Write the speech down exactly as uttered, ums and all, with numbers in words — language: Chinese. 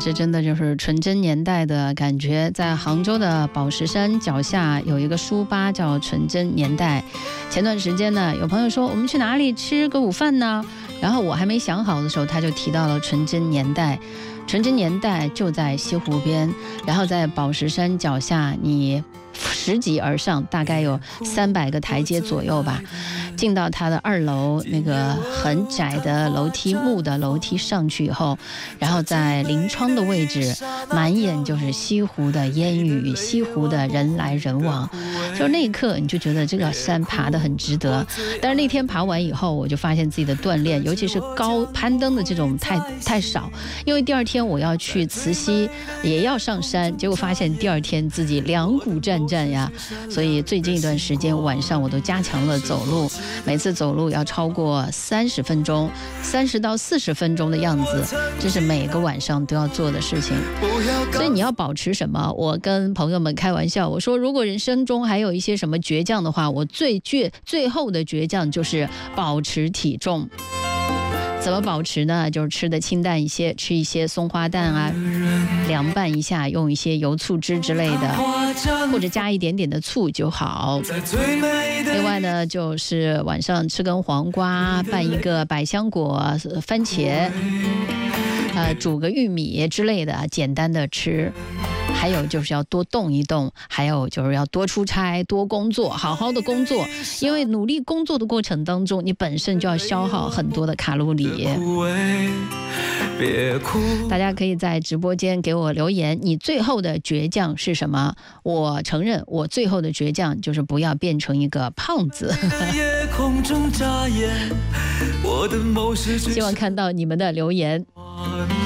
这真的就是纯真年代的感觉。在杭州的宝石山脚下有一个书吧叫纯真年代。前段时间呢，有朋友说我们去哪里吃个午饭呢？然后我还没想好的时候，他就提到了纯真年代。纯真年代就在西湖边，然后在宝石山脚下，你拾级而上，大概有三百个台阶左右吧。进到它的二楼那个很窄的楼梯，木的楼梯上去以后，然后在临窗的位置，满眼就是西湖的烟雨，西湖的人来人往。就那一刻，你就觉得这个山爬得很值得。但是那天爬完以后，我就发现自己的锻炼，尤其是高攀登的这种太太少，因为第二天我要去慈溪，也要上山，结果发现第二天自己两股战战呀。所以最近一段时间晚上我都加强了走路。每次走路要超过三十分钟，三十到四十分钟的样子，这是每个晚上都要做的事情。所以你要保持什么？我跟朋友们开玩笑，我说如果人生中还有一些什么倔强的话，我最倔最后的倔强就是保持体重。怎么保持呢？就是吃的清淡一些，吃一些松花蛋啊，凉拌一下，用一些油醋汁之类的，或者加一点点的醋就好。另外呢，就是晚上吃根黄瓜，拌一个百香果、番茄，呃，煮个玉米之类的，简单的吃。还有就是要多动一动，还有就是要多出差、多工作，好好的工作。因为努力工作的过程当中，你本身就要消耗很多的卡路里。大家可以在直播间给我留言，你最后的倔强是什么？我承认，我最后的倔强就是不要变成一个胖子。希望看到你们的留言。